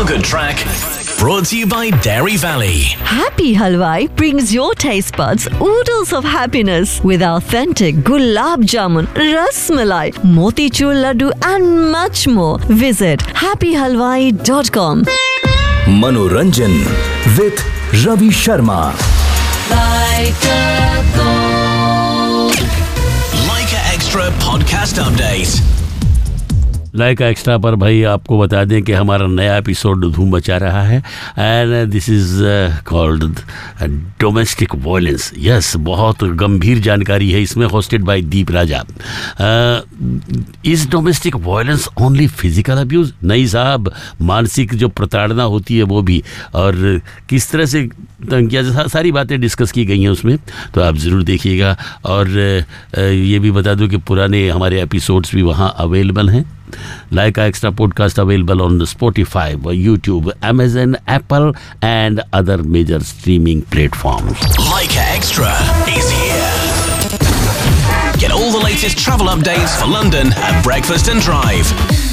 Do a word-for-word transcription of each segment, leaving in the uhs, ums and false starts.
feel-good track brought to you by Dairy Valley. Happy Halwai brings your taste buds oodles of happiness with authentic gulab jamun, ras malai, motichur laddu and much more. Visit happy halwai dot com. Manoranjan with Ravi Sharma. Leica Extra Podcast Update. Lyca extra पर भाई आपको बता दें कि हमारा नया episode धूम मचा रहा है and this is called domestic violence. Yes, बहुत गंभीर जानकारी है इसमें, hosted by Deep Raja. Is domestic violence only physical abuse? नहीं साहब, मानसिक जो प्रताड़ना होती है वो भी, और किस तरह से तंग किया, सारी बातें डिस्कस की गई हैं उसमें, तो आप ज़रूर देखिएगा. और ये भी बता दूं कि पुराने हमारे एपिसोड्स भी वहाँ अवेलेबल हैं. Leica Extra podcast available on Spotify, YouTube, Amazon, Apple and other major streaming platforms. Leica Extra is here. Get all the latest travel updates for London at Breakfast and Drive.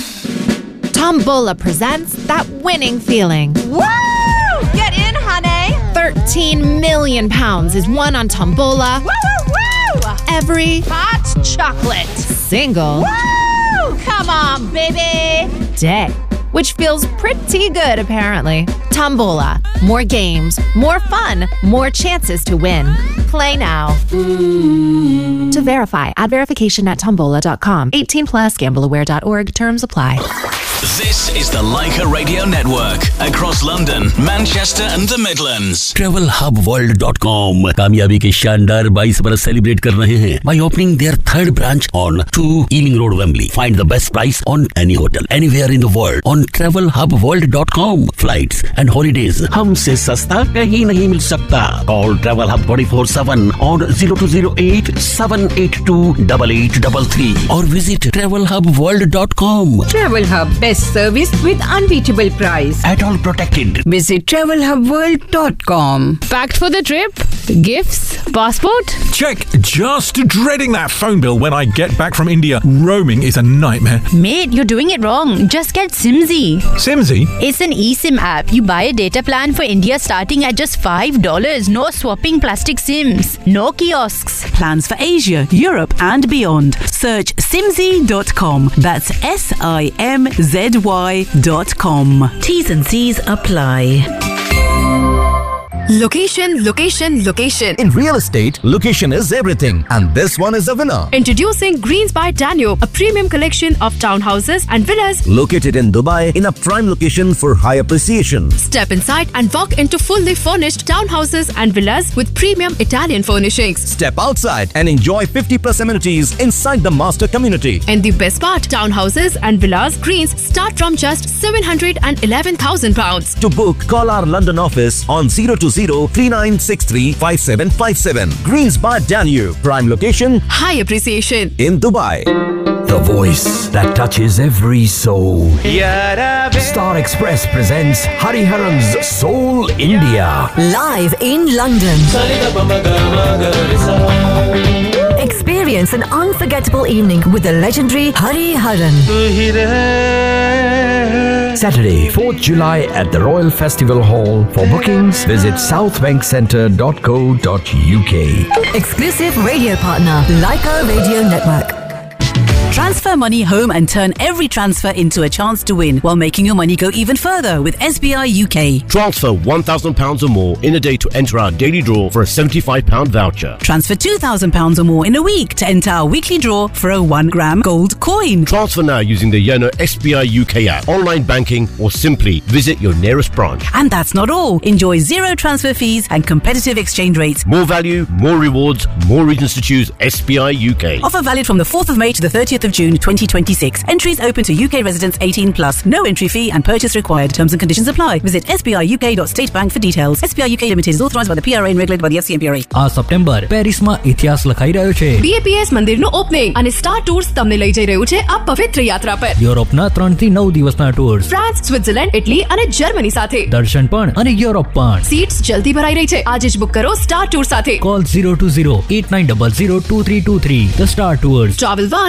Tombola presents that winning feeling. Woo! Get in, honey! thirteen million pounds is won on Tombola. Woo, woo, woo! Every hot chocolate. Single. Woo! Come on, baby! Day, which feels pretty good apparently. Tombola. More games, more fun, more chances to win. Play now. Mm. To verify, add verification at tombola dot com. eighteen plus, gamble aware dot org. Terms apply. This is the Leica Radio Network across London, Manchester and the Midlands. travel hub world dot com कामयाबी के शानदार बाईस बरस celebrate कर रहे हैं by opening their third branch on two Ealing Road, Wembley. Find the best price on any hotel anywhere in the world on travel hub world dot com. Flights and holidays हमसे सस्ता कहीं नहीं मिल सकता. Call Travel Hub twenty-four seven on zero two zero eight seven eight two eight eight three three or visit travel hub world dot com. Travel Hub, best service with unbeatable price. At all protected. Visit travel hub world dot com. Packed for the trip? Gifts? Passport? Check. Just dreading that phone bill when I get back from India. Roaming is a nightmare. Mate, you're doing it wrong. Just get Simzy. Simzy? It's an eSIM app. You buy a data plan for India starting at just five dollars. No swapping plastic SIMs. No kiosks. Plans for Asia, Europe and beyond. Search simzy dot com. That's S I M Z Y dot com. T's and C's apply. Location, location, location. In real estate, location is everything. And this one is a winner. Introducing Greens by Danube, a premium collection of townhouses and villas. Located in Dubai in a prime location for high appreciation. Step inside and walk into fully furnished townhouses and villas with premium Italian furnishings. Step outside and enjoy fifty plus amenities inside the master community. And the best part, townhouses and villas Greens start from just seven hundred eleven thousand pounds. To book, call our London office on zero two zero three nine six three five seven five seven. Greens by Danube, prime location, high appreciation in Dubai. The voice that touches every soul. Star Express presents Hariharan's Soul India. Live in London. Experience an unforgettable evening with the legendary Hariharan. Saturday, fourth July at the Royal Festival Hall. For bookings, visit south bank centre dot co dot U K. Exclusive radio partner, Leica Radio Network. Transfer money home and turn every transfer into a chance to win while making your money go even further with S B I U K. Transfer one thousand pounds or more in a day to enter our daily draw for a seventy-five pound voucher. Transfer two thousand pounds or more in a week to enter our weekly draw for a one gram gold coin. Transfer now using the Yono S B I U K app, online banking or simply visit your nearest branch. And that's not all. Enjoy zero transfer fees and competitive exchange rates. More value, more rewards, more reasons to choose S B I U K. Offer valid from the fourth of May to the thirtieth of June twenty twenty-six. Entries open to U K residents eighteen plus. No entry fee and purchase required. Terms and conditions apply. Visit S B I U K dot state bank for details. S B I U K Limited is authorised by the P R A and regulated by the F C M P R A. આ September પેરિસમાં ઇતિહાસ લખાઈ રહ્યો છે. B A P S મંદિરનું opening અને star tours તમને લઈ જઈ રહ્યું છે આ પવિત્ર યાત્રા પર. યુરોપના ત્રણ થી નવ દિવસના ટૂર્સ. ફ્રાન્સ, સ્વિટ્ઝરલેન્ડ, ઇટલી અને જર્મની સાથે. દર્શન પણ અને યુરોપ પણ. સીટ્સ જલ્દી ભરાઈ રહી છે. આજે જ બુક કરો સ્ટાર ટૂર સાથે. Call zero two zero eight nine zero zero two three two three. The Star Tours. Travel once and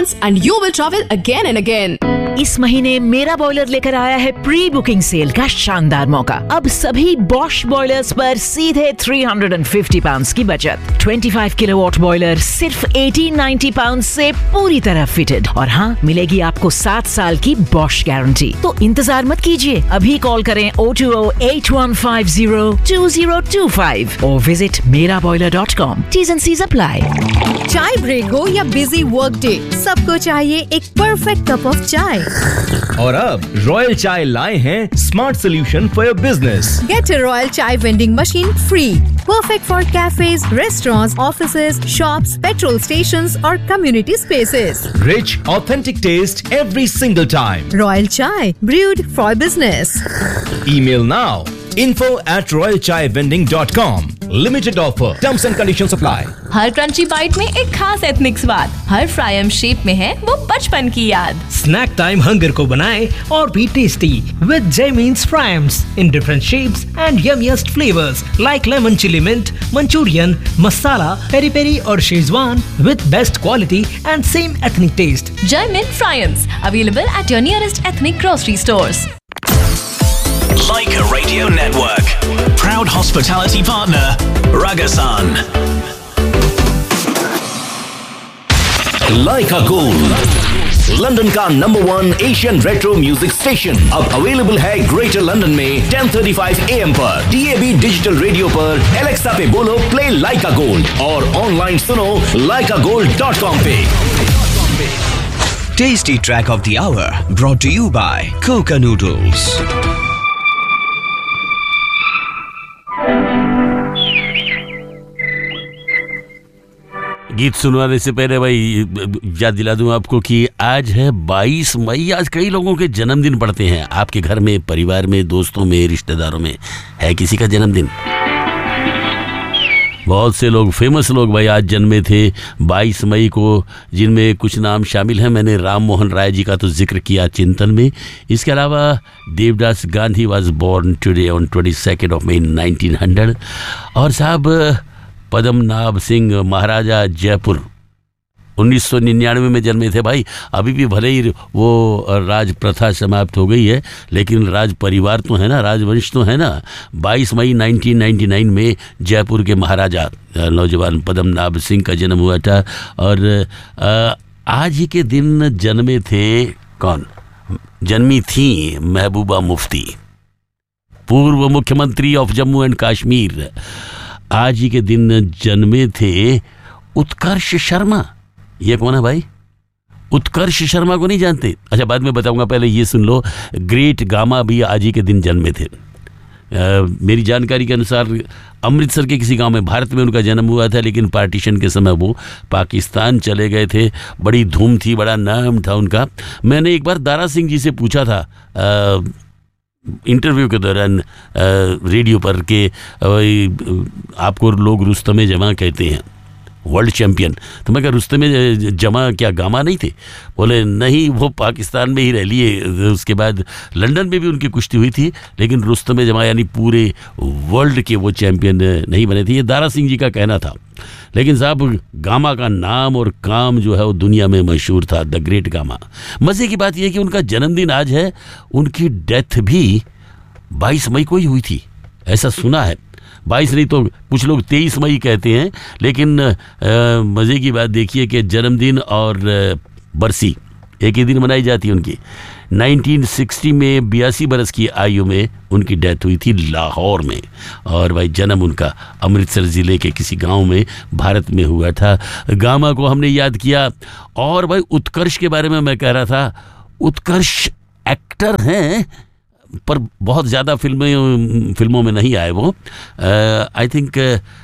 you will travel again and again. इस महीने मेरा बॉयलर लेकर आया है प्री बुकिंग सेल का शानदार मौका। अब सभी बॉश बॉयलर्स पर सीधे तीन सौ पचास पाउंड्स की बचत। पच्चीस किलोवाट बॉयलर सिर्फ अठारह सौ नब्बे पाउंड्स से पूरी तरह फिटेड, और हाँ, मिलेगी आपको सात साल की बॉश गारंटी। तो इंतजार मत कीजिए, अभी कॉल करें O two O eight one five zero to zero to five और विजिट मेरा boiler dot com. T's and C's apply। चाय ब्रेक हो या बिजी वर्क डे, सबको चाहिए एक परफेक्ट कप ऑफ चाय। और अब रॉयल चाय लाए हैं smart solution for your business. Get a Royal Chai vending machine free. Perfect for cafes, restaurants, offices, shops, petrol stations or community spaces. Rich, authentic taste every single time. Royal Chai, brewed for business. Email now. info at royal chai vending dot com. Limited offer. Terms and conditions apply. Her crunchy bite में एक खास ethnic स्वाद, हर फ्राइम shape में है वो बचपन की याद। स्नैक टाइम हंगर को बनाए और भी tasty with जैमीन्स fryums in different shapes and यमिएस्ट flavours like lemon chilli mint, Manchurian, masala, peri peri और Schezwan with best quality and same ethnic test. Jaimin fryums available at your nearest ethnic grocery stores. Leica Radio Network, proud hospitality partner, Ragasan. Leica Gold, London का number one Asian retro music station, अब available है greater London में ten thirty five A M पर, D A B digital radio पर, Alexa पे बोलो play लाइका gold और online सुनो लाइका गोल्ड डॉट कॉम पे। Tasty track of the hour brought to you by Coca Noodles. गीत सुनवाने से पहले भाई याद दिला दूं आपको कि आज है बाईस मई। आज कई लोगों के जन्मदिन पड़ते हैं। आपके घर में, परिवार में, दोस्तों में, रिश्तेदारों में है किसी का जन्मदिन? बहुत से लोग, फेमस लोग भाई आज जन्मे थे बाईस मई को, जिनमें कुछ नाम शामिल हैं। मैंने राम मोहन राय जी का तो जिक्र किया चिंतन में। इसके अलावा Devdas Gandhi was born today on twenty second of May nineteen hundred. और साहब पद्मनाभ सिंह महाराजा जयपुर उन्नीस सौ निन्यानवे में जन्मे थे भाई। अभी भी भले ही वो राज प्रथा समाप्त हो गई है, लेकिन राज परिवार तो है ना, राजवंश तो है ना। बाईस मई नाइनटीन नाइंटी नाइन में जयपुर के महाराजा नौजवान पद्मनाभ सिंह का जन्म हुआ था। और आज ही के दिन जन्मे थे कौन? जन्मी थी महबूबा मुफ्ती, पूर्व मुख्यमंत्री ऑफ जम्मू एंड कश्मीर। आज ही के दिन जन्मे थे उत्कर्ष शर्मा। ये कौन है भाई? उत्कर्ष शर्मा को नहीं जानते? अच्छा, बाद में बताऊंगा, पहले ये सुन लो। ग्रेट गामा भी आज ही के दिन जन्मे थे। आ, मेरी जानकारी के अनुसार अमृतसर के किसी गांव में, भारत में उनका जन्म हुआ था, लेकिन पार्टीशन के समय वो पाकिस्तान चले गए थे। बड़ी धूम थी, बड़ा नाम था उनका। मैंने एक बार दारा सिंह जी से पूछा था आ, इंटरव्यू के दौरान रेडियो पर कि आपको लोग रुस्तम जमा कहते हैं, वर्ल्ड चैंपियन। तो मैं कहा रुस्तम जमा क्या गामा नहीं थे? बोले नहीं, वो पाकिस्तान में ही रह लिए। उसके बाद लंदन में भी उनकी कुश्ती हुई थी, लेकिन रुस्तम जमा यानी पूरे वर्ल्ड के वो चैंपियन नहीं बने थे। ये दारा सिंह जी का कहना था। लेकिन साहब गामा का नाम और काम जो है वो दुनिया में मशहूर था, द ग्रेट गामा। मज़े की बात यह है कि उनका जन्मदिन आज है। उनकी डेथ भी बाईस मई को ही हुई थी, ऐसा सुना है। बाईस नहीं तो कुछ लोग तेईस मई कहते हैं, लेकिन मज़े की बात देखिए कि जन्मदिन और बरसी एक ही दिन मनाई जाती है उनकी। नाइनटीन सिक्सटी में बयासी बरस की आयु में उनकी डेथ हुई थी लाहौर में। और भाई जन्म उनका अमृतसर ज़िले के किसी गांव में भारत में हुआ था। गामा को हमने याद किया। और भाई उत्कर्ष के बारे में मैं कह रहा था, उत्कर्ष एक्टर हैं पर बहुत ज़्यादा फिल्में फिल्मों में नहीं आए वो। आई थिंक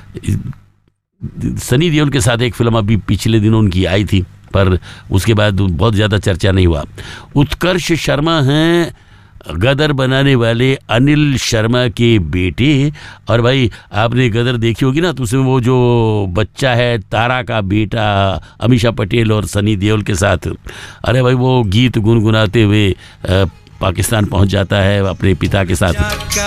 सनी देओल के साथ एक फिल्म अभी पिछले दिनों उनकी आई थी, पर उसके बाद बहुत ज़्यादा चर्चा नहीं हुआ। उत्कर्ष शर्मा हैं गदर बनाने वाले अनिल शर्मा के बेटे। और भाई आपने गदर देखी होगी ना, तो उसमें वो जो बच्चा है तारा का बेटा अमीषा पटेल और सनी देओल के साथ, अरे भाई वो गीत गुनगुनाते हुए पाकिस्तान पहुंच जाता है अपने पिता के साथ।